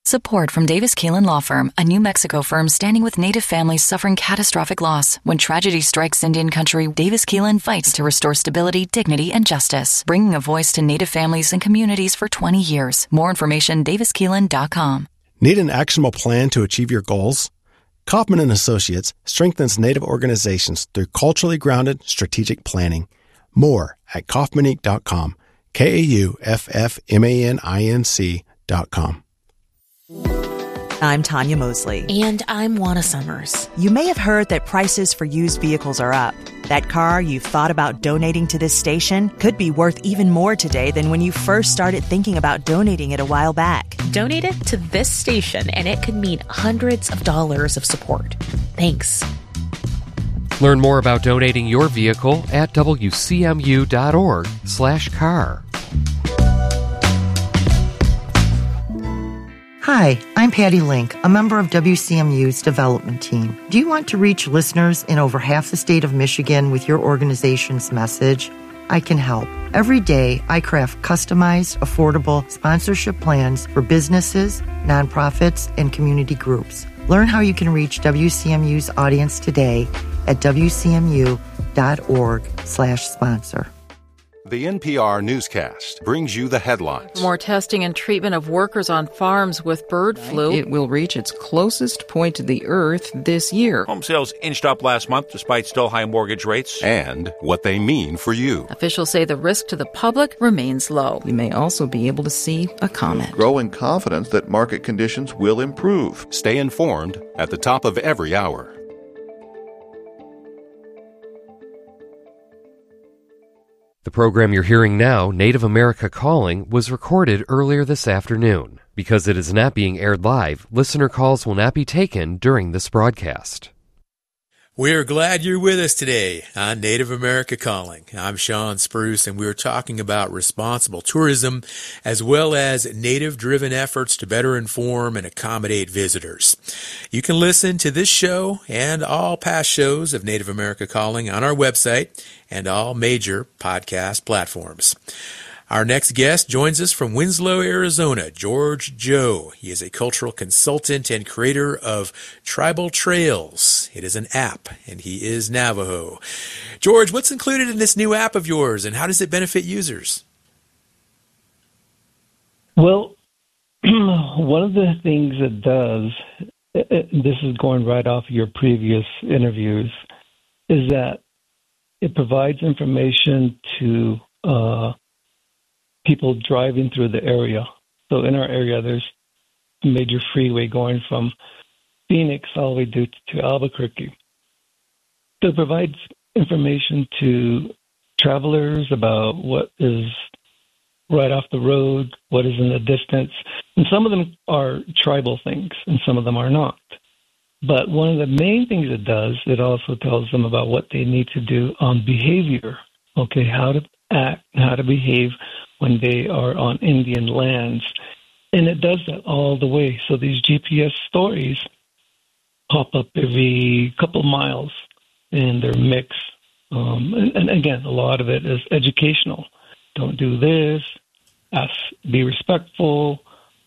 Support from Davis Keelan Law Firm, a New Mexico firm standing with Native families suffering catastrophic loss. When tragedy strikes Indian country, Davis Keelan fights to restore stability, dignity, and justice, bringing a voice to Native families and communities for 20 years. More information, daviskeelan.com. Need an actionable plan to achieve your goals? Kaufman & Associates strengthens Native organizations through culturally grounded strategic planning. More at kaufmaninc.com, KAUFFMANINC.com. I'm Tanya Mosley. And I'm Juana Summers. You may have heard that prices for used vehicles are up. That car you've thought about donating to this station could be worth even more today than when you first started thinking about donating it a while back. Donate it to this station, and it could mean hundreds of dollars of support. Thanks. Learn more about donating your vehicle at wcmu.org/car. Hi, I'm Patty Link, a member of WCMU's development team. Do you want to reach listeners in over half the state of Michigan with your organization's message? I can help. Every day, I craft customized, affordable sponsorship plans for businesses, nonprofits, and community groups. Learn how you can reach WCMU's audience today at wcmu.org/sponsor. The NPR newscast brings you the headlines. More testing and treatment of workers on farms with bird flu. It will reach its closest point to the earth this year. Home sales inched up last month despite still high mortgage rates. And what they mean for you. Officials say the risk to the public remains low. We may also be able to see a comet. Growing confidence that market conditions will improve. Stay informed at the top of every hour. The program you're hearing now, Native America Calling, was recorded earlier this afternoon. Because it is not being aired live, listener calls will not be taken during this broadcast. We're glad you're with us today on Native America Calling. I'm Sean Spruce, and we're talking about responsible tourism as well as Native-driven efforts to better inform and accommodate visitors. You can listen to this show and all past shows of Native America Calling on our website and all major podcast platforms. Our next guest joins us from Winslow, Arizona, George Joe. He is a cultural consultant and creator of Tribal Trails. It is an app, and he is Navajo. George, what's included in this new app of yours, and how does it benefit users? Well, one of the things it does, this is going right off your previous interviews, is that it provides information to people driving through the area. So in our area, there's a major freeway going from Phoenix all the way to Albuquerque. So it provides information to travelers about what is right off the road, what is in the distance. And some of them are tribal things, and some of them are not. But one of the main things it does, it also tells them about what they need to do on behavior. Okay, how to act, how to behave when they are on Indian lands. And it does that all the way. So these GPS stories pop up every couple miles, and they're mixed. And again, a lot of it is educational. Don't do this, be respectful,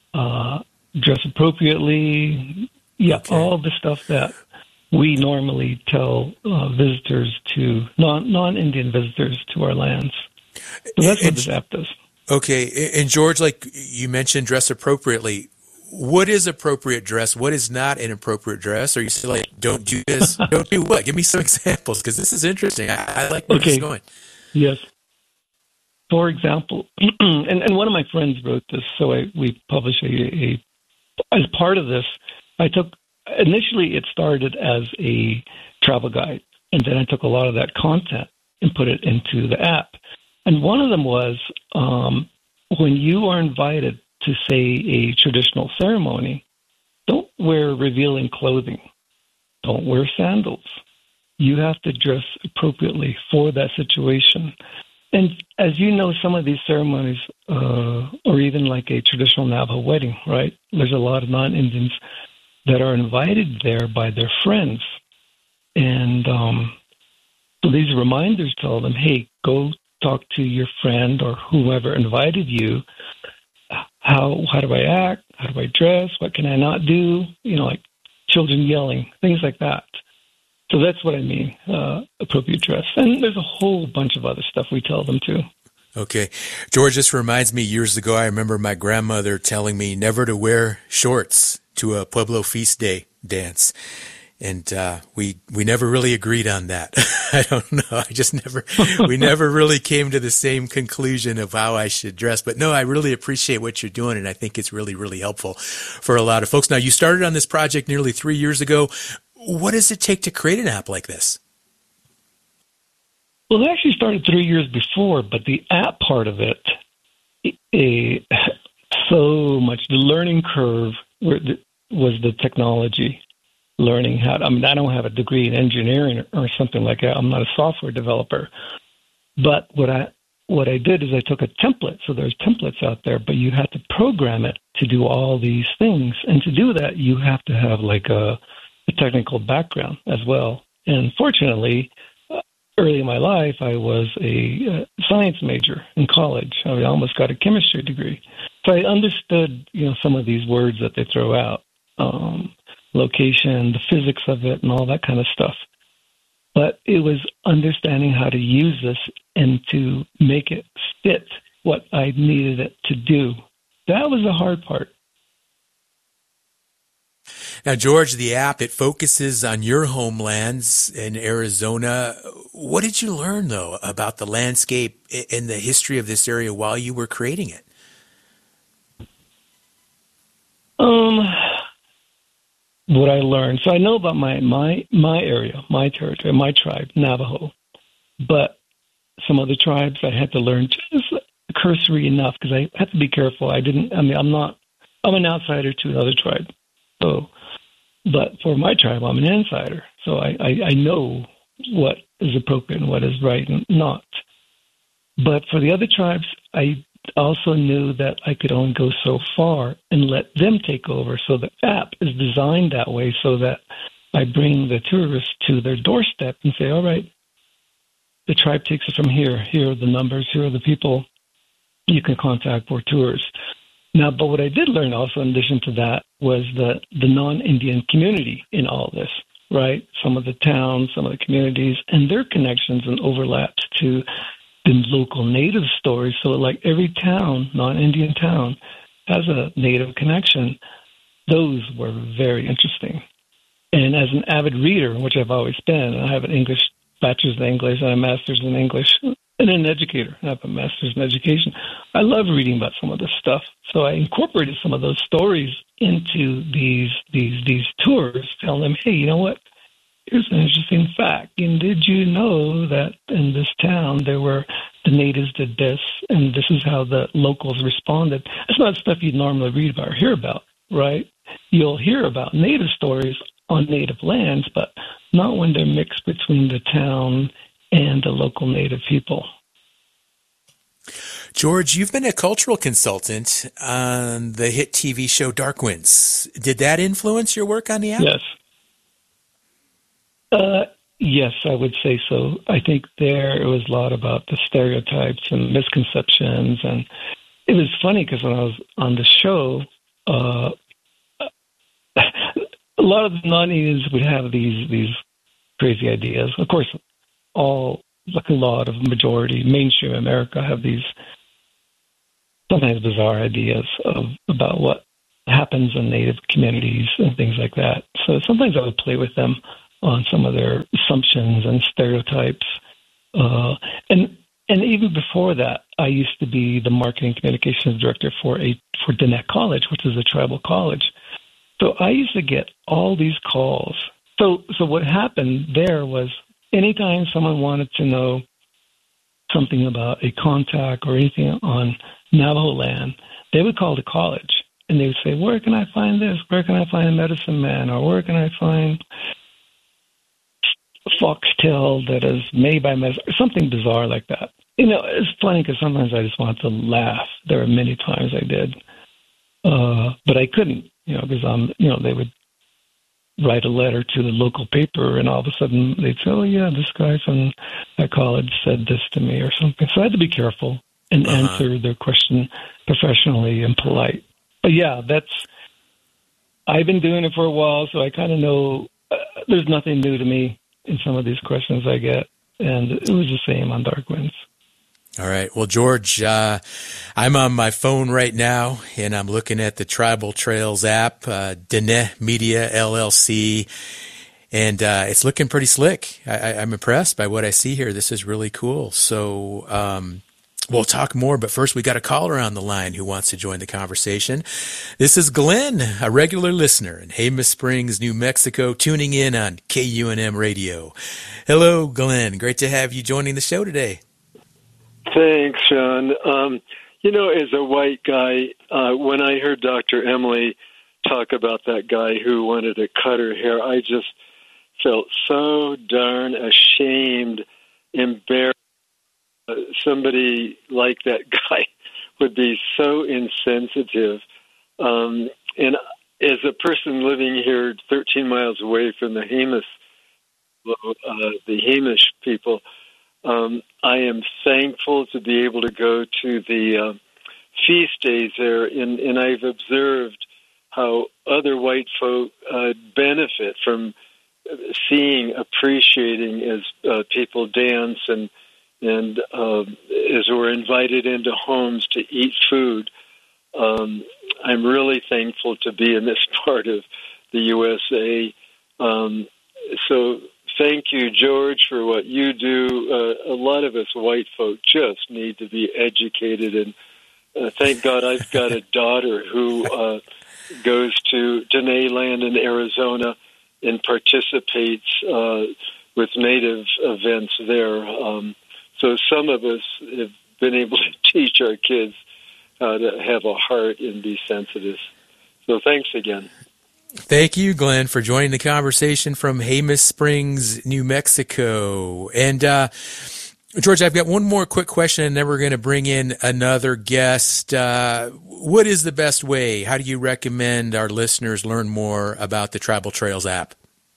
dress appropriately. Yeah, okay. All the stuff that we normally tell visitors to, non-Indian visitors to our lands. So that's what this app does. Okay. And George, like you mentioned, dress appropriately. What is appropriate dress? What is not an appropriate dress? Or you say, like, don't do this, don't do what? Give me some examples, because this is interesting. I like where this is going. Yes. For example, and one of my friends wrote this, so we published as part of this, initially it started as a travel guide, and then I took a lot of that content and put it into the app. And one of them was when you are invited to, say, a traditional ceremony, don't wear revealing clothing. Don't wear sandals. You have to dress appropriately for that situation. And as you know, some of these ceremonies, or even like a traditional Navajo wedding, right? There's a lot of non-Indians that are invited there by their friends. And so these reminders tell them, hey, go talk to your friend or whoever invited you. how do I act? How do I dress? What can I not do? Like children yelling, things like that. So that's what I mean, appropriate dress. And there's a whole bunch of other stuff we tell them too. Okay. George, this reminds me, years ago, I remember my grandmother telling me never to wear shorts to a Pueblo feast day dance. And we never really agreed on that. I don't know. We never really came to the same conclusion of how I should dress. But no, I really appreciate what you're doing, and I think it's really, really helpful for a lot of folks. Now, you started on this project nearly 3 years ago. What does it take to create an app like this? Well, it actually started 3 years before, but the app part of it, so much. The learning curve was the technology, learning how to, I don't have a degree in engineering or something like that. I'm not a software developer. But what I did is I took a template. So there's templates out there, but you have to program it to do all these things. And to do that, you have to have like a technical background as well. And fortunately, early in my life, I was a science major in college. I almost got a chemistry degree. So I understood, some of these words that they throw out, location, the physics of it, and all that kind of stuff. But it was understanding how to use this and to make it fit what I needed it to do. That was the hard part. Now, George, the app, it focuses on your homelands in Arizona. What did you learn, though, about the landscape and the history of this area while you were creating it? What I learned. So I know about my area, my territory, my tribe, Navajo. But some other tribes I had to learn just cursory enough because I had to be careful. I'm an outsider to another tribe. So, but for my tribe, I'm an insider. So I know what is appropriate and what is right and not. But for the other tribes, I also knew that I could only go so far and let them take over. So the app is designed that way so that I bring the tourists to their doorstep and say, all right, the tribe takes it from here. Here are the numbers. Here are the people you can contact for tours. Now, but what I did learn also in addition to that was the non-Indian community in all this, right? Some of the towns, some of the communities, and their connections and overlaps to the local native stories. So like every town, non-Indian town, has a native connection. Those were very interesting. And as an avid reader, which I've always been, I have an bachelor's in English and a master's in English, and an educator. I have a master's in education. I love reading about some of this stuff. So I incorporated some of those stories into these tours, telling them, hey, you know what? Here's an interesting fact. And did you know that in this town the natives did this, and this is how the locals responded? It's not stuff you'd normally read about or hear about, right? You'll hear about native stories on native lands, but not when they're mixed between the town and the local native people. George, you've been a cultural consultant on the hit TV show Dark Winds. Did that influence your work on the app? Yes. Yes, I would say so. I think it was a lot about the stereotypes and misconceptions. And it was funny because when I was on the show, a lot of the non-Indians would have these crazy ideas. Of course, a lot of majority mainstream America have these sometimes bizarre ideas about what happens in native communities and things like that. So sometimes I would play with them on some of their assumptions and stereotypes. And even before that, I used to be the marketing communications director for Diné College, which is a tribal college. So I used to get all these calls. So what happened there was anytime someone wanted to know something about a contact or anything on Navajo land, they would call the college and they would say, where can I find this? Where can I find a medicine man? Or where can I find a foxtail that is made by medicine? Or something bizarre like that. It's funny because sometimes I just want to laugh. There were many times I did. But I couldn't, because they would write a letter to the local paper, and all of a sudden they'd say, oh, yeah, this guy from that college said this to me or something. So I had to be careful. and answer their question professionally and polite. But yeah, I've been doing it for a while, so I kind of know there's nothing new to me in some of these questions I get, and it was the same on Dark Winds. All right. Well, George, I'm on my phone right now, and I'm looking at the Tribal Trails app, Dene Media LLC, and it's looking pretty slick. I'm impressed by what I see here. This is really cool. So we'll talk more, but first we got a caller on the line who wants to join the conversation. This is Glenn, a regular listener in Jemez Springs, New Mexico, tuning in on KUNM Radio. Hello, Glenn. Great to have you joining the show today. Thanks, Sean. As a white guy, when I heard Dr. Emily talk about that guy who wanted to cut her hair, I just felt so darn ashamed, embarrassed. Somebody like that guy would be so insensitive. And as a person living here 13 miles away from the Hamish people, I am thankful to be able to go to the feast days there, and I've observed how other white folk benefit from appreciating as people dance and as we're invited into homes to eat food. I'm really thankful to be in this part of the USA. So thank you, George, for what you do. A lot of us white folk just need to be educated, and thank God I've got a daughter who goes to Dene Land in Arizona and participates with Native events there. So some of us have been able to teach our kids how to have a heart and be sensitive. So thanks again. Thank you, Glenn, for joining the conversation from Jemez Springs, New Mexico. And George, I've got one more quick question, and then we're going to bring in another guest. What is the best way? How do you recommend our listeners learn more about the Tribal Trails app?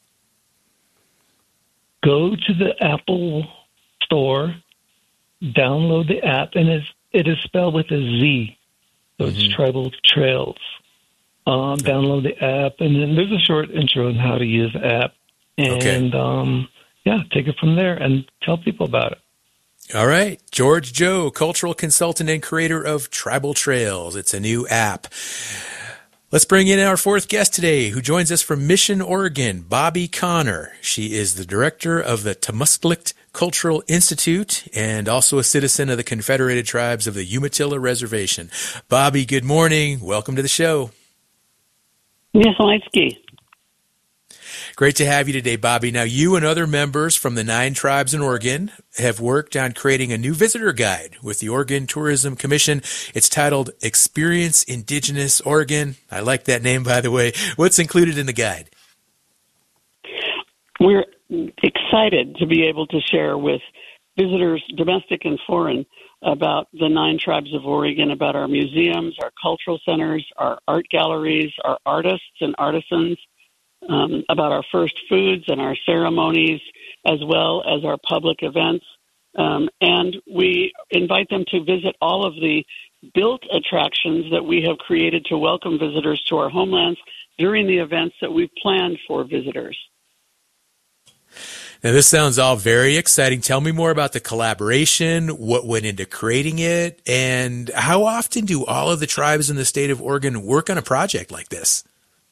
Go to the Apple Store, download the app, and it is spelled with a Z, so it's Tribal Trails. Download the app, and then there's a short intro on how to use the app. And, take it from there and tell people about it. All right. George Joe, cultural consultant and creator of Tribal Trails. It's a new app. Let's bring in our fourth guest today, who joins us from Mission, Oregon, Bobby Connor. She is the director of the Tamusklikt Cultural Institute and also a citizen of the Confederated Tribes of the Umatilla Reservation. Bobby, good morning. Welcome to the show. Yes, Linsky. Great to have you today, Bobby. Now, you and other members from the 9 tribes in Oregon have worked on creating a new visitor guide with the Oregon Tourism Commission. It's titled Experience Indigenous Oregon. I like that name, by the way. What's included in the guide? We're excited to be able to share with visitors, domestic and foreign, about the 9 tribes of Oregon, about our museums, our cultural centers, our art galleries, our artists and artisans, about our first foods and our ceremonies, as well as our public events. And we invite them to visit all of the built attractions that we have created to welcome visitors to our homelands during the events that we've planned for visitors. Now, this sounds all very exciting. Tell me more about the collaboration, what went into creating it, and how often do all of the tribes in the state of Oregon work on a project like this?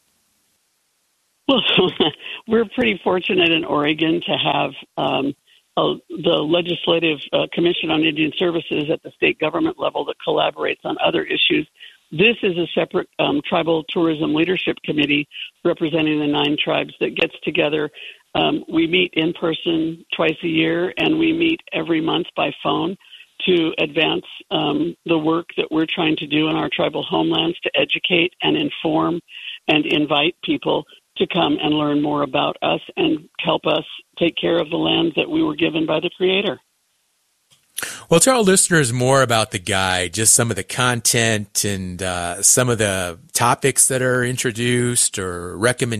Well, we're pretty fortunate in Oregon to have the Legislative Commission on Indian Services at the state government level that collaborates on other issues. This is a separate Tribal Tourism Leadership Committee representing the 9 tribes that gets together. We meet in person twice a year, and we meet every month by phone to advance the work that we're trying to do in our tribal homelands to educate and inform and invite people to come and learn more about us and help us take care of the land that we were given by the Creator. Well, tell our listeners more about the guide, just some of the content and some of the topics that are introduced or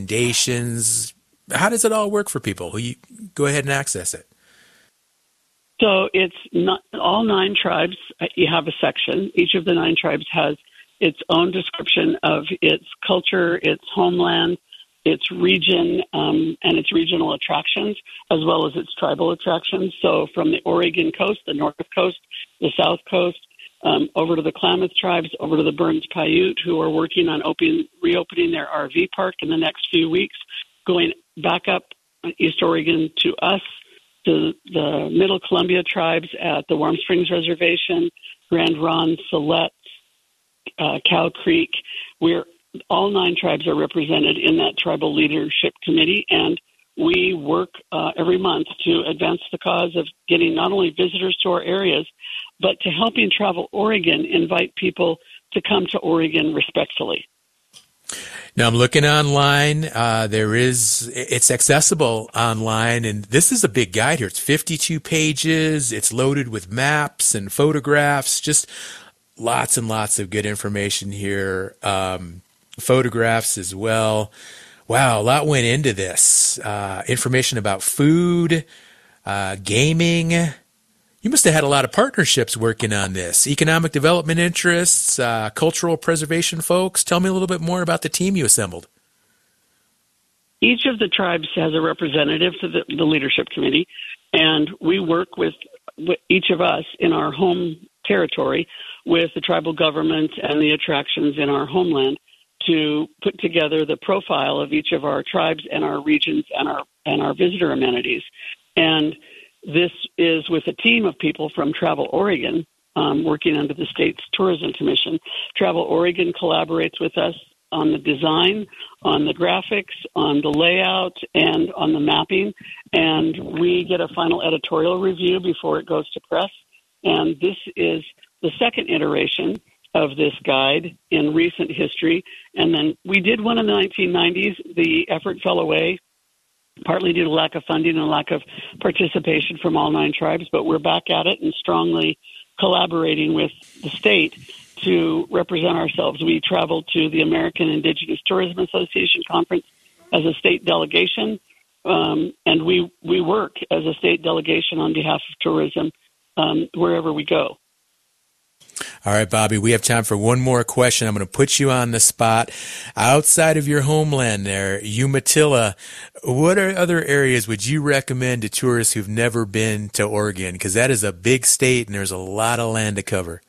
recommendations. How does it all work for people? You go ahead and access it. So it's not all 9 tribes. You have a section. Each of the 9 tribes has its own description of its culture, its homeland, its region, and its regional attractions, as well as its tribal attractions. So from the Oregon coast, the north coast, the south coast, over to the Klamath tribes, over to the Burns Paiute, who are working on reopening their RV park in the next few weeks, going back up East Oregon to us, to the Middle Columbia tribes at the Warm Springs Reservation, Grand Ronde, Silet, Cow Creek. All 9 tribes are represented in that tribal leadership committee, and we work every month to advance the cause of getting not only visitors to our areas, but to helping Travel Oregon invite people to come to Oregon respectfully. Now I'm looking online. It's accessible online, and this is a big guide here. It's 52 pages. It's loaded with maps and photographs. Just lots and lots of good information here. Photographs as well. Wow, a lot went into this. Information about food, gaming. You must have had a lot of partnerships working on this. Economic development interests, cultural preservation folks. Tell me a little bit more about the team you assembled. Each of the tribes has a representative to the leadership committee, and we work with each of us in our home territory with the tribal government and the attractions in our homeland to put together the profile of each of our tribes and our regions and our visitor amenities. And this is with a team of people from Travel Oregon working under the state's Tourism Commission. Travel Oregon collaborates with us on the design, on the graphics, on the layout, and on the mapping. And we get a final editorial review before it goes to press. And this is the second iteration of this guide in recent history. And then we did one in the 1990s. The effort fell away, partly due to lack of funding and lack of participation from all 9 tribes, but we're back at it and strongly collaborating with the state to represent ourselves. We traveled to the American Indigenous Tourism Association conference as a state delegation, and we work as a state delegation on behalf of tourism wherever we go. All right, Bobby, we have time for one more question. I'm going to put you on the spot. Outside of your homeland there, Umatilla, what other areas would you recommend to tourists who've never been to Oregon? Because that is a big state and there's a lot of land to cover.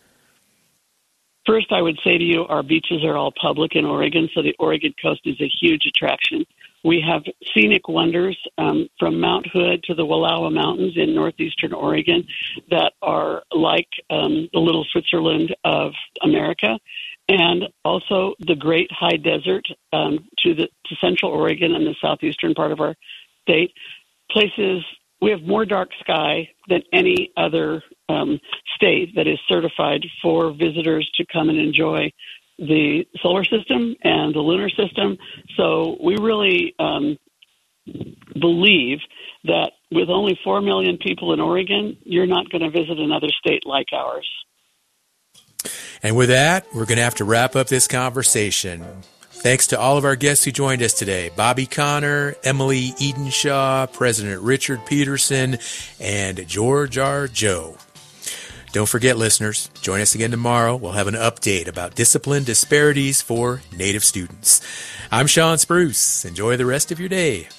First, I would say to you, our beaches are all public in Oregon, so the Oregon coast is a huge attraction. We have scenic wonders from Mount Hood to the Wallowa Mountains in northeastern Oregon that are like the little Switzerland of America, and also the great high desert to central Oregon and the southeastern part of our state. Places we have more dark sky than any other state that is certified for visitors to come and enjoy the solar system and the lunar system. So we really believe that with only 4 million people in Oregon, you're not going to visit another state like ours. And with that, we're going to have to wrap up this conversation. Thanks to all of our guests who joined us today. Bobby Conner, Emily Edenshaw, President Richard Peterson, and George R. Joe. Don't forget, listeners, join us again tomorrow. We'll have an update about discipline disparities for Native students. I'm Sean Spruce. Enjoy the rest of your day.